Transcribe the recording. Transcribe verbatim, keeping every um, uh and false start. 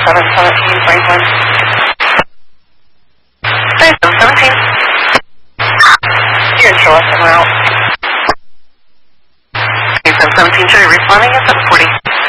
seven seventeen Franklin. seven seventeen. You're in Charlotte en route. seven seventeen, should I responding at seven forty?